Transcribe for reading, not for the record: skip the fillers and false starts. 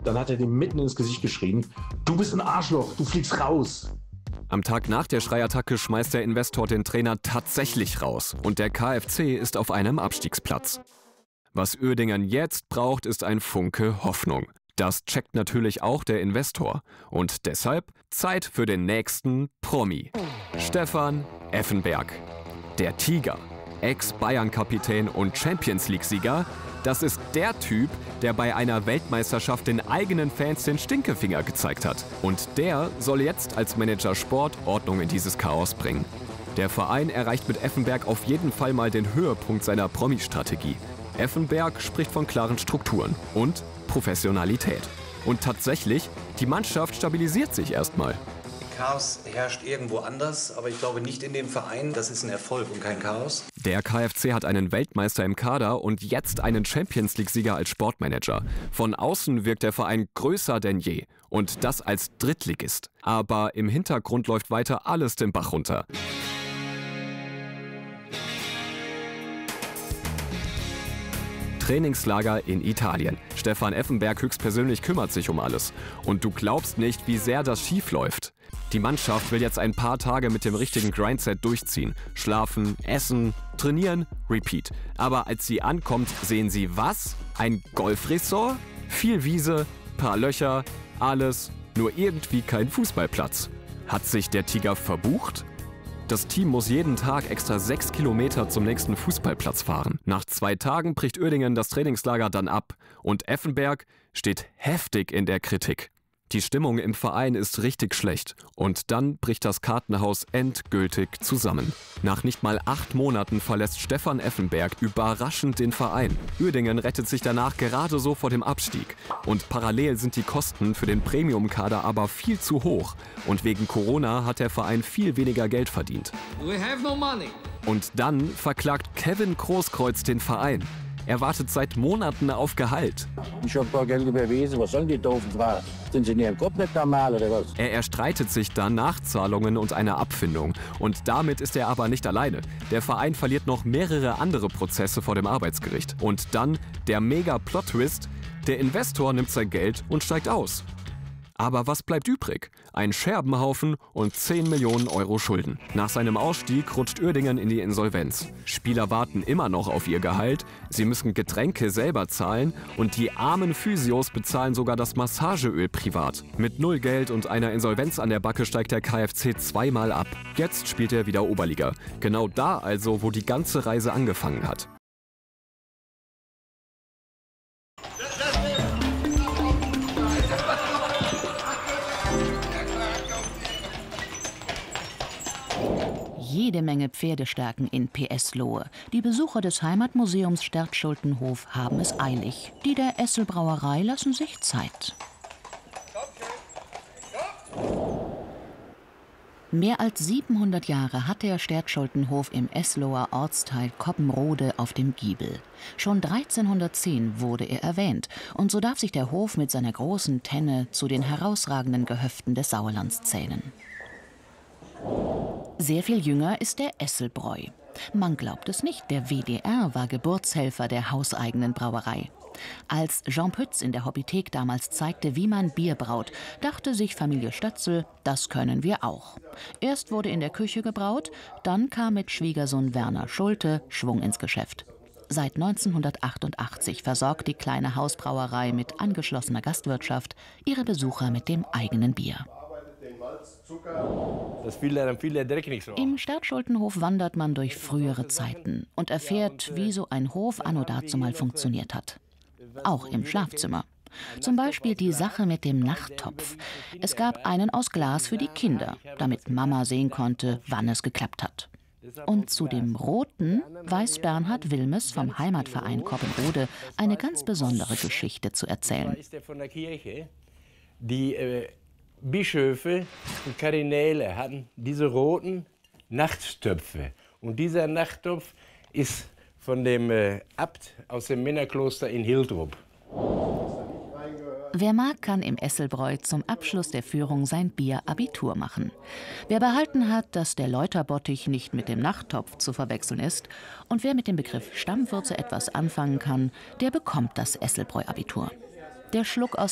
Dann hat er dem mitten ins Gesicht geschrien: Du bist ein Arschloch, du fliegst raus. Am Tag nach der Schreiattacke schmeißt der Investor den Trainer tatsächlich raus und der KFC ist auf einem Abstiegsplatz. Was Uerdingen jetzt braucht, ist ein Funke Hoffnung. Das checkt natürlich auch der Investor. Und deshalb Zeit für den nächsten Promi. Stefan Effenberg. Der Tiger, Ex-Bayern-Kapitän und Champions-League-Sieger, das ist der Typ, der bei einer Weltmeisterschaft den eigenen Fans den Stinkefinger gezeigt hat. Und der soll jetzt als Manager Sport Ordnung in dieses Chaos bringen. Der Verein erreicht mit Effenberg auf jeden Fall mal den Höhepunkt seiner Promi-Strategie. Effenberg spricht von klaren Strukturen und Professionalität. Und tatsächlich, die Mannschaft stabilisiert sich erstmal. Chaos herrscht irgendwo anders, aber ich glaube nicht in dem Verein. Das ist ein Erfolg und kein Chaos. Der KFC hat einen Weltmeister im Kader und jetzt einen Champions-League-Sieger als Sportmanager. Von außen wirkt der Verein größer denn je. Und das als Drittligist. Aber im Hintergrund läuft weiter alles den Bach runter. Trainingslager in Italien. Stefan Effenberg höchstpersönlich kümmert sich um alles. Und du glaubst nicht, wie sehr das schief läuft. Die Mannschaft will jetzt ein paar Tage mit dem richtigen Grindset durchziehen. Schlafen, essen, trainieren, repeat. Aber als sie ankommt, sehen sie was? Ein Golfresort? Viel Wiese, paar Löcher, alles, nur irgendwie kein Fußballplatz. Hat sich der Tiger verbucht? Das Team muss jeden Tag extra 6 Kilometer zum nächsten Fußballplatz fahren. Nach 2 Tagen bricht Uerdingen das Trainingslager dann ab. Und Effenberg steht heftig in der Kritik. Die Stimmung im Verein ist richtig schlecht. Und dann bricht das Kartenhaus endgültig zusammen. Nach nicht mal 8 Monaten verlässt Stefan Effenberg überraschend den Verein. Uerdingen rettet sich danach gerade so vor dem Abstieg. Und parallel sind die Kosten für den Premium-Kader aber viel zu hoch. Und wegen Corona hat der Verein viel weniger Geld verdient. We have no money. Und dann verklagt Kevin Großkreuz den Verein. Er wartet seit Monaten auf Gehalt. Ich habe ein paar Geld überwiesen. Was sollen die doofen Fragen? Sind sie in ihrem Kopf nicht normal oder was? Er erstreitet sich dann Nachzahlungen und eine Abfindung. Und damit ist er aber nicht alleine. Der Verein verliert noch mehrere andere Prozesse vor dem Arbeitsgericht. Und dann der Mega-Plot-Twist: Der Investor nimmt sein Geld und steigt aus. Aber was bleibt übrig? Ein Scherbenhaufen und 10 Millionen Euro Schulden. Nach seinem Ausstieg rutscht Uerdingen in die Insolvenz. Spieler warten immer noch auf ihr Gehalt, sie müssen Getränke selber zahlen und die armen Physios bezahlen sogar das Massageöl privat. Mit 0 Geld und einer Insolvenz an der Backe steigt der KFC 2-mal ab. Jetzt spielt er wieder Oberliga. Genau da also, wo die ganze Reise angefangen hat. Jede Menge Pferdestärken in PS Lohe. Die Besucher des Heimatmuseums Stertschultenhof haben es eilig. Die der Essel Brauerei lassen sich Zeit. Mehr als 700 Jahre hat der Stertschultenhof im Esloher Ortsteil Coppenrode auf dem Giebel. Schon 1310 wurde er erwähnt und so darf sich der Hof mit seiner großen Tenne zu den herausragenden Gehöften des Sauerlands zählen. Sehr viel jünger ist der Esselbräu. Man glaubt es nicht, der WDR war Geburtshelfer der hauseigenen Brauerei. Als Jean Pütz in der Hobbythek damals zeigte, wie man Bier braut, dachte sich Familie Stötzel, das können wir auch. Erst wurde in der Küche gebraut, dann kam mit Schwiegersohn Werner Schulte Schwung ins Geschäft. Seit 1988 versorgt die kleine Hausbrauerei mit angeschlossener Gastwirtschaft ihre Besucher mit dem eigenen Bier. Im Stertschultenhof wandert man durch frühere Zeiten und erfährt, wie so ein Hof anno dazumal funktioniert hat. Auch im Schlafzimmer. Zum Beispiel die Sache mit dem Nachttopf. Es gab einen aus Glas für die Kinder, damit Mama sehen konnte, wann es geklappt hat. Und zu dem Roten weiß Bernhard Wilmes vom Heimatverein Coppenrode eine ganz besondere Geschichte zu erzählen. Die Bischöfe und Kardinäle hatten diese roten Nachttöpfe. Und dieser Nachttopf ist von dem Abt aus dem Männerkloster in Hiltrup. Wer mag, kann im Esselbräu zum Abschluss der Führung sein Bier-Abitur machen. Wer behalten hat, dass der Läuterbottich nicht mit dem Nachttopf zu verwechseln ist und wer mit dem Begriff Stammwürze etwas anfangen kann, der bekommt das Esselbräu-Abitur. Der Schluck aus